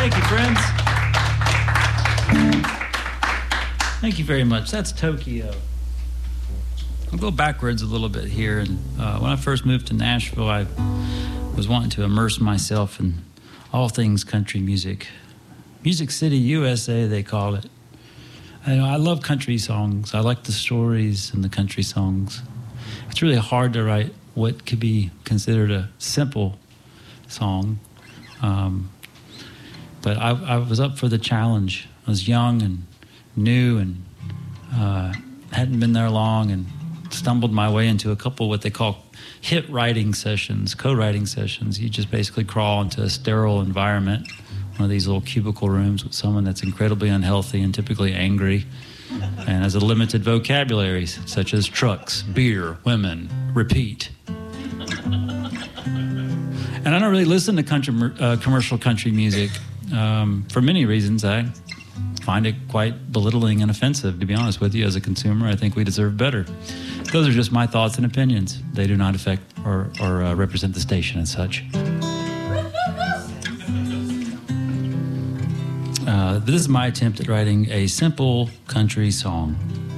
Thank you, friends. Thank you very much. That's Tokyo. I'll go backwards a little bit here. And when I first moved to Nashville, I was wanting to immerse myself in all things country music. Music City, USA, they call it. I love country songs. I like the stories in the country songs. It's really hard to write what could be considered a simple song. But I was up for the challenge. I was young and new and hadn't been there long and stumbled my way into a couple what they call hit writing sessions, co-writing sessions. You just basically crawl into a sterile environment, one of these little cubicle rooms with someone that's incredibly unhealthy and typically angry and has a limited vocabulary, such as trucks, beer, women, repeat. And I don't really listen to commercial country music for many reasons. I find it quite belittling and offensive, to be honest with you. As a consumer, I think we deserve better. Those are just my thoughts and opinions. They do not affect or represent the station as such. This is my attempt at writing a simple country song.